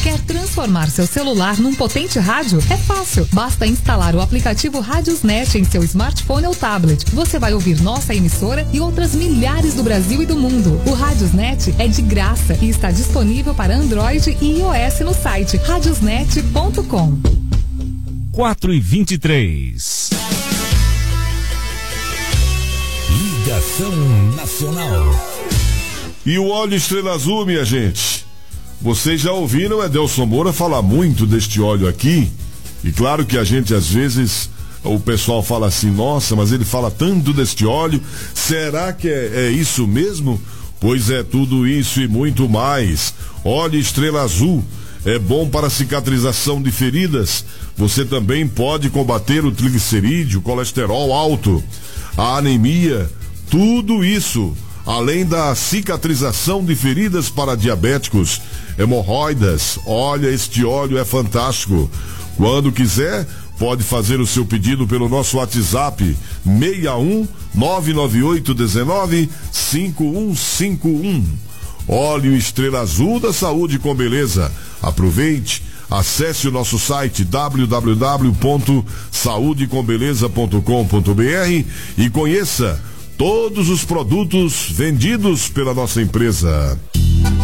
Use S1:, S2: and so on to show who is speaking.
S1: Quer transformar seu celular num potente rádio? É fácil. Basta instalar o aplicativo Radiosnet em seu smartphone ou tablet. Você vai ouvir nossa emissora e outras milhares do Brasil e do mundo. O Radiosnet é de graça e está disponível para Android e iOS no site radiosnet.com.
S2: 4h23.
S3: Ligação Nacional.
S4: E o óleo Estrela Azul, minha gente. Vocês já ouviram Edelson Moura falar muito deste óleo aqui. E claro que a gente, às vezes, o pessoal fala assim, nossa, mas ele fala tanto deste óleo. Será que é isso mesmo? Pois é tudo isso e muito mais. Óleo Estrela Azul é bom para cicatrização de feridas. Você também pode combater o triglicerídeo, colesterol alto, a anemia, tudo isso. Além da cicatrização de feridas para diabéticos, hemorroidas. Olha, este óleo é fantástico. Quando quiser, pode fazer o seu pedido pelo nosso WhatsApp 61 998 19 5151. Óleo Estrela Azul da Saúde com Beleza. Aproveite, acesse o nosso site www.saudecombeleza.com.br e conheça todos os produtos vendidos pela nossa empresa.